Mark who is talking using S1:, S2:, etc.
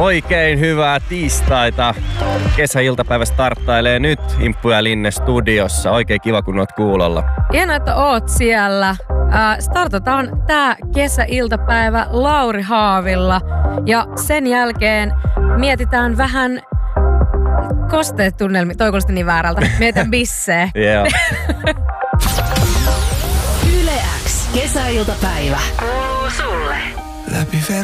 S1: Oikein hyvää tiistaita. Kesäiltapäivä starttailee nyt Imppu ja Linne studiossa. Oikein kiva, kun oot kuulolla.
S2: Hienoa, että oot siellä. Startataan tää kesäiltapäivä Lauri Haavilla. Ja sen jälkeen mietitään vähän kosteetunnelmia. Toi kuulosti niin väärältä. Mietitään bissee.
S1: Joo.
S3: Yle X kesäiltapäivä. Kuuluu sulle.